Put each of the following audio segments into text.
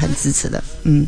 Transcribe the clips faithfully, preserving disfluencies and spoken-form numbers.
很支持的。嗯。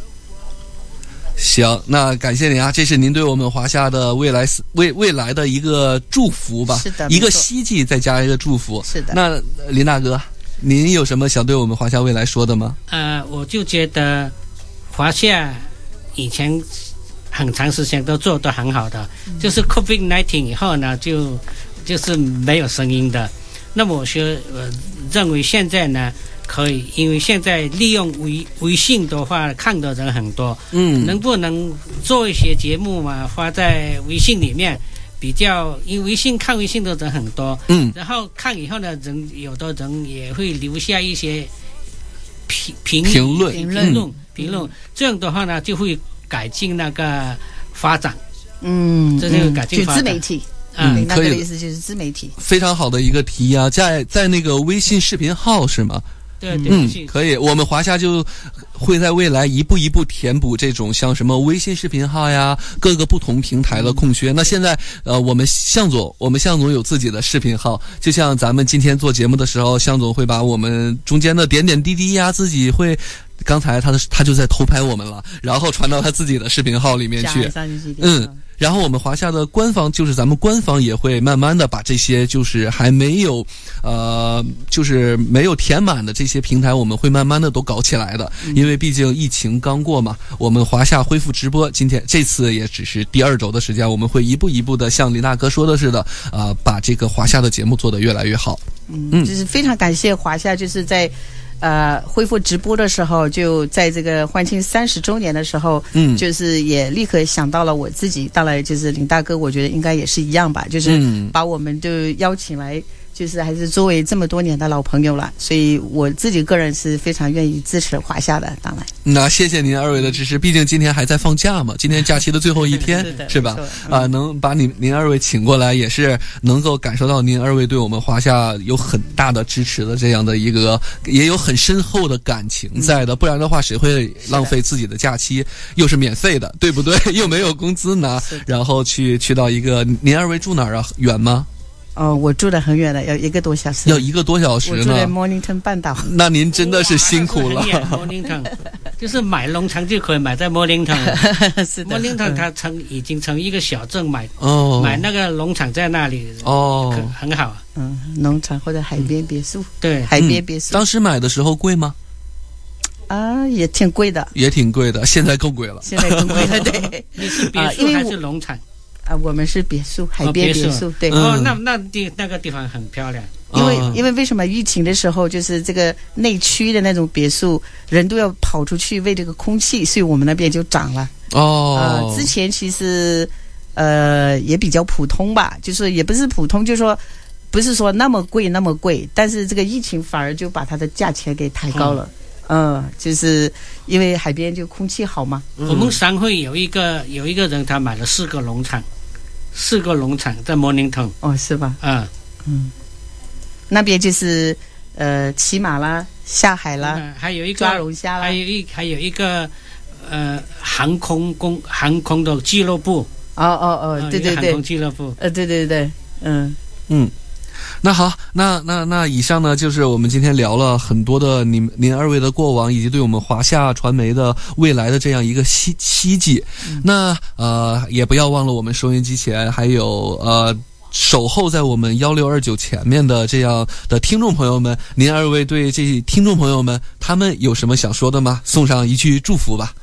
行，那感谢您啊，这是您对我们华夏的未来未未来的一个祝福吧？ 是的， 一个希冀再加一个祝福。 是的。 那林大哥，您有什么想对我们华夏未来说的吗？ 呃，我就觉得华夏以前很长时间都做得很好的，嗯、就是 COVID 十九 以后呢，就就是没有声音的。那么我说，呃，认为现在呢。可以，因为现在利用微微信的话，看的人很多，嗯，能不能做一些节目嘛，发在微信里面，比较，因为微信看微信的人很多，嗯，然后看以后呢，人有的人也会留下一些评评评论评论评论，这样的话呢，就会改进那个发展， 嗯， 这就是改进发展， 就自媒体。 嗯， 那个意思就是自媒体， 非常好的一个提议啊，在在那个微信视频号是吗？ 对对， 嗯，可以。我们华夏就会在未来一步一步填补这种像什么微信视频号呀，各个不同平台的空缺。那现在呃，我们向总，我们向总有自己的视频号，就像咱们今天做节目的时候，向总会把我们中间的点点滴滴呀，自己会。刚才他的他就在偷拍我们了，然后传到他自己的视频号里面去。嗯，然后我们华夏的官方就是咱们官方也会慢慢的把这些就是还没有呃就是没有填满的这些平台，我们会慢慢的都搞起来的。因为毕竟疫情刚过嘛，我们华夏恢复直播，今天这次也只是第二周的时间，我们会一步一步的像林大哥说的似的，呃，把这个华夏的节目做得越来越好。 嗯，就是非常感谢华夏，就是在。呃，恢复直播的时候，就在这个欢庆三十周年的时候，嗯，就是也立刻想到了我自己，当然就是林大哥，我觉得应该也是一样吧，就是把我们都邀请来，就是还是作为这么多年的老朋友了，所以我自己个人是非常愿意支持华夏的，当然。 那谢谢您二位的支持，毕竟今天还在放假嘛，今天假期的最后一天，是, 是吧？啊、呃，能把您您二位请过来，也是能够感受到您二位对我们华夏有很大的支持的这样的一个，也有很深厚的感情在的，不然的话谁会浪费自己的假期，又是免费的，对不对？又没有工资拿，然后去去到一个，您二位住哪儿啊？远吗？ 哦，我住得很远的，要一个多小时。 要一个多小时呢？ 我住在 Mornington 半岛。 那您真的是辛苦了。 Mornington 就是买农场就可以买在 Mornington。是的。Mornington 它成已经成一个小镇，买哦买那个农场在那里哦，很好。 嗯，农场或者海边别墅。嗯、 对， 海边别墅、 嗯。当时买的时候贵吗？ 啊，也挺贵的。 也挺贵的，现在更贵了。 现在更贵了，对。 你是别墅还是农场？ 啊，我们是别墅，海边别墅，对。 哦，那那地那个地方很漂亮。 因为因为为什么疫情的时候，就是这个内区的那种别墅，人都要跑出去为这个空气，所以我们那边就涨了。哦。呃，之前其实呃也比较普通吧，就是也不是普通，就是说不是说那么贵那么贵，但是这个疫情反而就把它的价钱给抬高了。嗯, 嗯，就是因为海边就空气好嘛。 我们商会有一个有一个人，他买了四个农场，四个农场在 Mornington。 哦，是吧？ 嗯嗯，那边就是呃骑马啦、下海啦， 嗯、还有一个抓龙虾啦， 还有一还有一个呃航空公航空的俱乐部。 哦哦哦，对对对， 航空俱乐部。 呃，对对对，嗯嗯。那好，那那那以上呢，就是我们今天聊了很多的您您二位的过往，以及对我们华夏传媒的未来的这样一个希希冀。嗯、那呃，也不要忘了我们收音机前还有呃守候在我们幺六二九前面的这样的听众朋友们，您二位对这些听众朋友们，他们有什么想说的吗？送上一句祝福吧。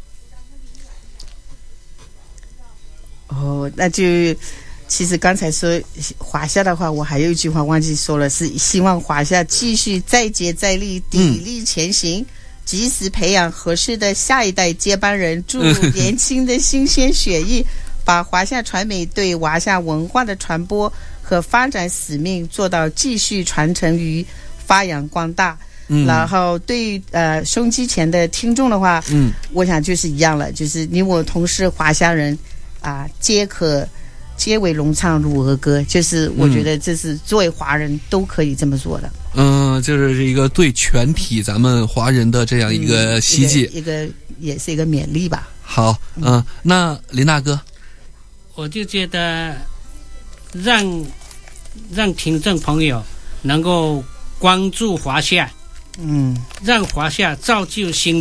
哦，那就。其实刚才说华夏的话，我还有一句话忘记说了，是希望华夏继续再接再厉，砥砺前行，嗯、及时培养合适的下一代接班人，注入年轻的新鲜血液，把华夏传媒对华夏文化的传播和发展使命做到继续传承与发扬光大。嗯、然后对呃收音机前的听众的话，嗯，我想就是一样了，就是你我同是华夏人啊，皆可。皆为农唱入儿歌，就是我觉得这是作为华人都可以这么做的。 嗯，就是一个对全体咱们华人的这样一个希冀、 嗯，一个, 一个也是一个勉励吧。 好，嗯，嗯那林大哥， 我就觉得让让听众朋友能够关注华夏，嗯，让华夏造就新。